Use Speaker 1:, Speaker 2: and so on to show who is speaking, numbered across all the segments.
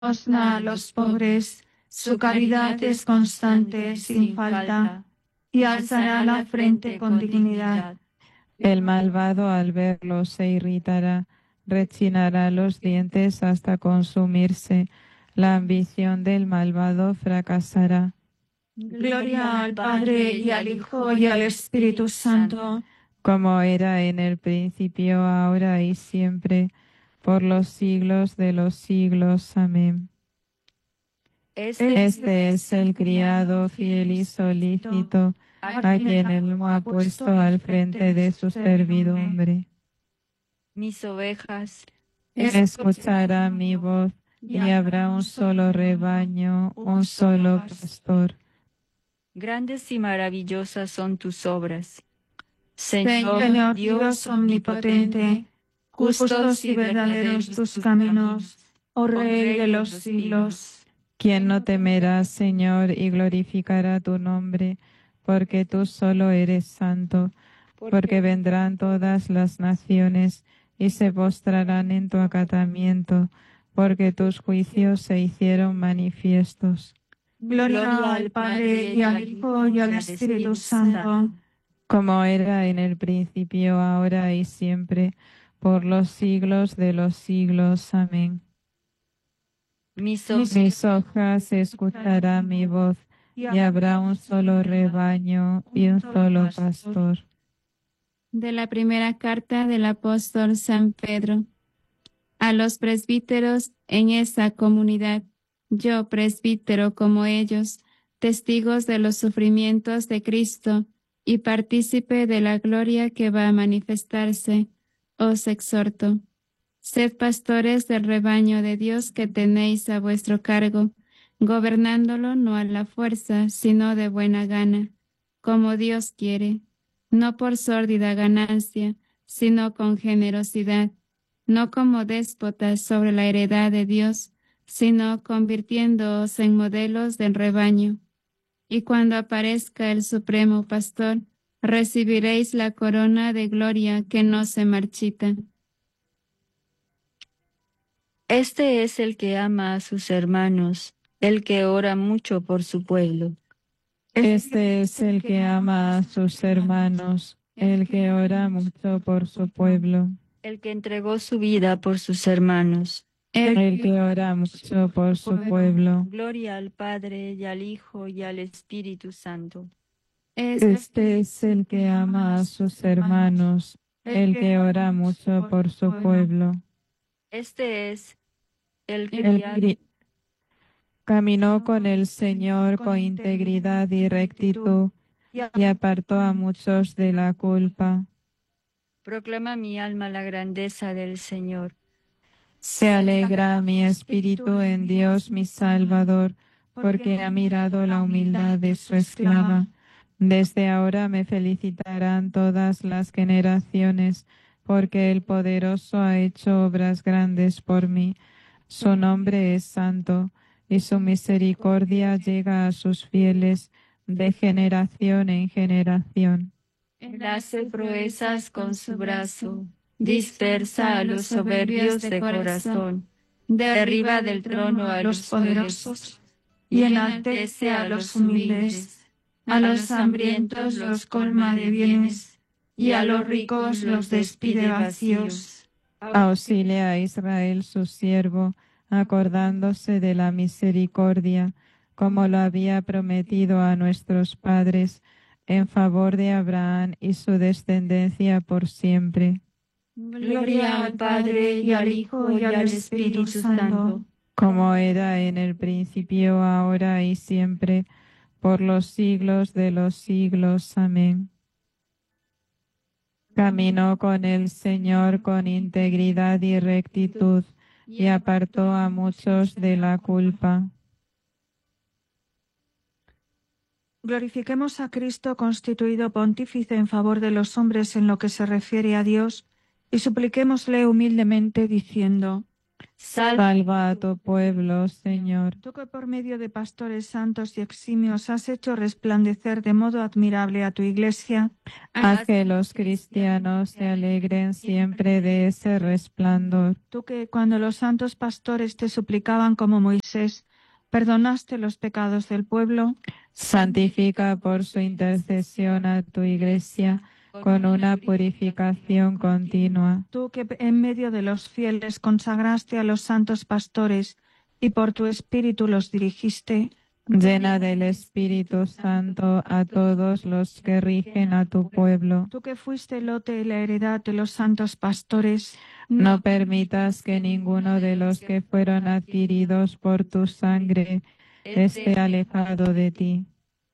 Speaker 1: limosna a los pobres, su caridad es constante, sin falta, y alzará la frente con dignidad.
Speaker 2: El malvado al verlo se irritará, rechinará los dientes hasta consumirse. La ambición del malvado fracasará.
Speaker 1: Gloria al Padre, y al Hijo, y al Espíritu Santo,
Speaker 2: como era en el principio, ahora y siempre, por los siglos de los siglos. Amén. Este es el criado fiel y solícito, a quien él ha puesto al frente de su servidumbre.
Speaker 3: Mis ovejas
Speaker 2: Escuchará mi voz, y habrá un solo rebaño, un solo pastor.
Speaker 3: Grandes y maravillosas son tus obras,
Speaker 1: Señor Dios omnipotente, justos y verdaderos tus caminos, oh Rey de los siglos.
Speaker 2: ¿Quién no temerá, Señor, y glorificará tu nombre? Porque tú solo eres santo, porque vendrán todas las naciones y se postrarán en tu acatamiento, porque tus juicios se hicieron manifiestos.
Speaker 1: Gloria al Padre, y al Hijo, y al Espíritu Santo,
Speaker 2: como era en el principio, ahora y siempre, por los siglos de los siglos. Amén. Mis hojas escucharán mi voz, y habrá un solo rebaño y un solo pastor.
Speaker 4: De la primera carta del apóstol San Pedro. A los presbíteros en esa comunidad, yo presbítero como ellos, testigos de los sufrimientos de Cristo y partícipe de la gloria que va a manifestarse, os exhorto. Sed pastores del rebaño de Dios que tenéis a vuestro cargo, gobernándolo no a la fuerza, sino de buena gana, como Dios quiere, no por sórdida ganancia, sino con generosidad, no como déspotas sobre la heredad de Dios, sino convirtiéndoos en modelos del rebaño. Y cuando aparezca el Supremo Pastor, recibiréis la corona de gloria que no se marchita.
Speaker 3: Este es el que ama a sus hermanos, el que ora mucho por su pueblo.
Speaker 2: Este es el que ama a sus hermanos, el que ora mucho por su pueblo.
Speaker 3: El que entregó su vida por sus hermanos.
Speaker 2: El que ora mucho por su pueblo.
Speaker 3: Gloria al Padre, y al Hijo, y al Espíritu Santo.
Speaker 2: Este es el que ama a sus hermanos, el que ora mucho por su pueblo.
Speaker 3: Este es el que
Speaker 2: caminó con el Señor con integridad y rectitud, y apartó a muchos de la culpa.
Speaker 3: Proclama mi alma la grandeza del Señor.
Speaker 2: Se alegra mi espíritu en Dios mi Salvador, porque ha mirado la humildad de su esclava. Desde ahora me felicitarán todas las generaciones, porque el Poderoso ha hecho obras grandes por mí. Su nombre es santo, y su misericordia llega a sus fieles de generación en generación.
Speaker 3: Él hace proezas con su brazo, dispersa a los soberbios de corazón, derriba del trono a los poderosos y enaltece a los humildes. A los hambrientos los colma de bienes y a los ricos los despide vacíos.
Speaker 2: Auxilia a Israel su siervo, acordándose de la misericordia, como lo había prometido a nuestros padres, en favor de Abraham y su descendencia por siempre.
Speaker 1: Gloria al Padre, y al Hijo, y al Espíritu Santo,
Speaker 2: como era en el principio, ahora y siempre, por los siglos de los siglos. Amén. Caminó con el Señor con integridad y rectitud, y apartó a muchos de la culpa.
Speaker 1: Glorifiquemos a Cristo constituido pontífice en favor de los hombres en lo que se refiere a Dios, y supliquémosle humildemente diciendo:
Speaker 2: Salva a tu pueblo, Señor.
Speaker 1: Tú que por medio de pastores santos y eximios has hecho resplandecer de modo admirable a tu Iglesia,
Speaker 2: Haz que los cristianos se alegren siempre de ese resplandor.
Speaker 1: tú que cuando los santos pastores te suplicaban como Moisés, perdonaste los pecados del pueblo,
Speaker 2: Santifica por su intercesión a tu Iglesia con una purificación continua.
Speaker 1: tú que en medio de los fieles consagraste a los santos pastores y por tu Espíritu los dirigiste,
Speaker 2: Llena del Espíritu Santo a todos los que rigen a tu pueblo.
Speaker 1: tú que fuiste el lote y la heredad de los santos pastores,
Speaker 2: No permitas que ninguno de los que fueron adquiridos por tu sangre esté alejado de ti.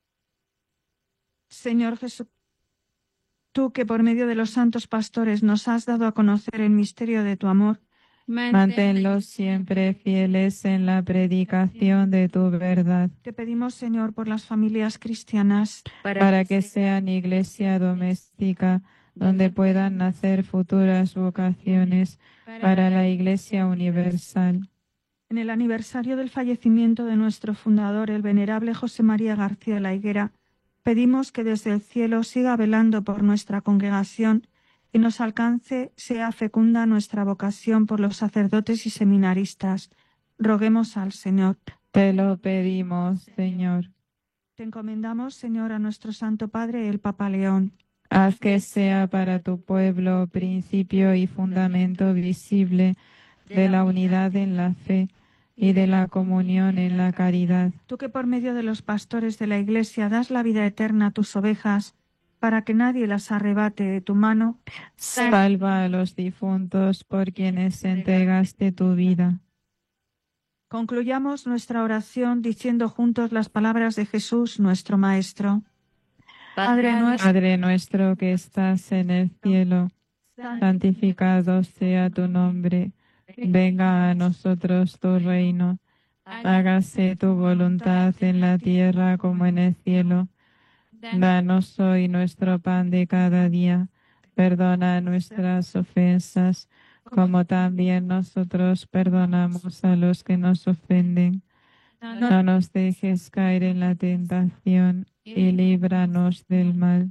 Speaker 1: Señor Jesús, tú que por medio de los santos pastores nos has dado a conocer el misterio de tu amor,
Speaker 2: Manténlos siempre fieles en la predicación de tu verdad,
Speaker 1: te pedimos, Señor, por las familias cristianas,
Speaker 2: para que sean iglesia doméstica, donde puedan nacer futuras vocaciones para la Iglesia universal.
Speaker 1: en el aniversario del fallecimiento de nuestro fundador, el venerable José María García La Higuera, pedimos que desde el cielo siga velando por nuestra congregación y nos alcance, sea fecunda nuestra vocación por los sacerdotes y seminaristas. Roguemos al Señor.
Speaker 2: Te lo pedimos, Señor.
Speaker 1: Te encomendamos, Señor, a nuestro Santo Padre, el Papa León.
Speaker 2: Haz que sea para tu pueblo principio y fundamento visible de la unidad en la fe y de la comunión en la caridad.
Speaker 1: Tú que por medio de los pastores de la Iglesia das la vida eterna a tus ovejas, para que nadie las arrebate de tu mano,
Speaker 2: Salva a los difuntos por quienes entregaste tu vida.
Speaker 1: concluyamos nuestra oración diciendo juntos las palabras de Jesús, nuestro Maestro.
Speaker 2: Padre nuestro que estás en el cielo, santificado sea tu nombre. Venga a nosotros tu reino. Hágase tu voluntad en la tierra como en el cielo. Danos hoy nuestro pan de cada día. Perdona nuestras ofensas, como también nosotros perdonamos a los que nos ofenden. No nos dejes caer en la tentación y líbranos del mal.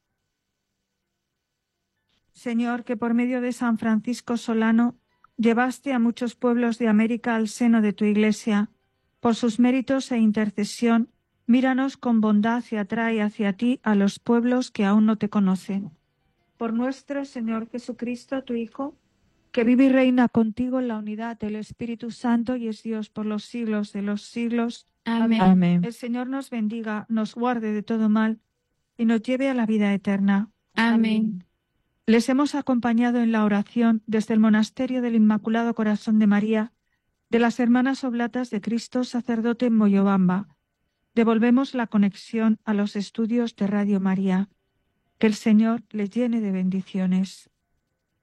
Speaker 1: Señor, que por medio de San Francisco Solano llevaste a muchos pueblos de América al seno de tu Iglesia, por sus méritos e intercesión, míranos con bondad y atrae hacia ti a los pueblos que aún no te conocen. Por nuestro Señor Jesucristo, tu Hijo, que vive y reina contigo en la unidad del Espíritu Santo y es Dios por los siglos de los siglos.
Speaker 4: Amén.
Speaker 2: Amén.
Speaker 1: El Señor nos bendiga, nos guarde de todo mal y nos lleve a la vida eterna.
Speaker 4: Amén.
Speaker 1: Les hemos acompañado en la oración desde el Monasterio del Inmaculado Corazón de María, de las Hermanas Oblatas de Cristo Sacerdote en Moyobamba. Devolvemos la conexión a los estudios de Radio María. Que el Señor les llene de bendiciones.